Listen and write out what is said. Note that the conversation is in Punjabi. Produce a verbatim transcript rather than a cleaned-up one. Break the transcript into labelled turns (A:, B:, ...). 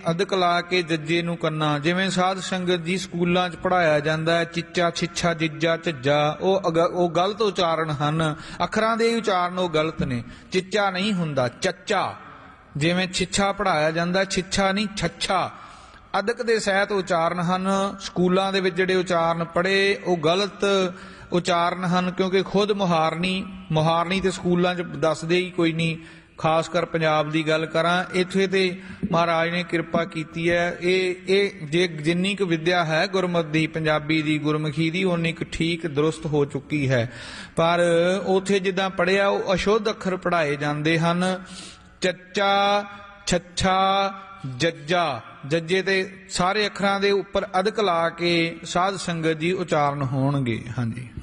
A: ਅਦਕ ਲਾ ਕੇ ਜੱਜੇ ਨੂੰ ਕੰਨਾ। ਜਿਵੇਂ ਸਾਧ ਸੰਗਤ ਜੀ ਸਕੂਲਾਂ 'ਚ ਪੜ੍ਹਾਇਆ ਜਾਂਦਾ ਹੈ ਚਿੱਚਾ ਛਿੱਛਾ ਜਿੱਜਾ ਝੱਜਾ, ਉਹ ਅਗ ਉਹ ਗਲਤ ਉਚਾਰਨ ਹਨ, ਅੱਖਰਾਂ ਦੇ ਉਚਾਰਨ ਉਹ ਗਲਤ ਨੇ। ਚਿੱਚਾ ਨਹੀਂ ਹੁੰਦਾ ਚੱਚਾ, ਜਿਵੇਂ ਛਿੱਛਾ ਪੜ੍ਹਾਇਆ ਜਾਂਦਾ ਛਿੱਛਾ ਨਹੀਂ ਛੱਛਾ। ਅਦਕ ਦੇ ਸਹਿਤ ਉਚਾਰਨ ਹਨ, ਸਕੂਲਾਂ ਦੇ ਵਿੱਚ ਜਿਹੜੇ ਉਚਾਰਨ ਪੜ੍ਹੇ ਉਹ ਗਲਤ ਉਚਾਰਨ ਹਨ, ਕਿਉਂਕਿ ਖੁਦ ਮੁਹਾਰਨੀ ਮੁਹਾਰਨੀ ਤੇ ਸਕੂਲਾਂ 'ਚ ਦੱਸਦੇ ਹੀ ਕੋਈ ਨਹੀਂ। ਖਾਸ ਕਰ ਪੰਜਾਬ ਦੀ ਗੱਲ ਕਰਾਂ, ਇੱਥੇ ਤੇ ਮਹਾਰਾਜ ਨੇ ਕਿਰਪਾ ਕੀਤੀ ਹੈ। ਇਹ ਇਹ ਜੇ ਜਿੰਨੀ ਕੁ ਵਿੱਦਿਆ ਹੈ ਗੁਰਮਤਿ ਦੀ, ਪੰਜਾਬੀ ਦੀ, ਗੁਰਮੁਖੀ ਦੀ, ਉਨੀ ਕੁ ਠੀਕ ਦਰੁਸਤ ਹੋ ਚੁੱਕੀ ਹੈ। ਪਰ ਉੱਥੇ ਜਿੱਦਾਂ ਪੜ੍ਹਿਆ ਉਹ ਅਸ਼ੁੱਧ ਅੱਖਰ ਪੜ੍ਹਾਏ ਜਾਂਦੇ ਹਨ। ਚੱਚਾ ਛੱਛਾ ਜੱਜਾ, ਜੱਜੇ ਤੇ ਸਾਰੇ ਅੱਖਰਾਂ ਦੇ ਉੱਪਰ ਅਦਕ ਲਾ ਕੇ ਸਾਧ ਸੰਗਤ ਜੀ ਉਚਾਰਨ ਹੋਣਗੇ। ਹਾਂਜੀ।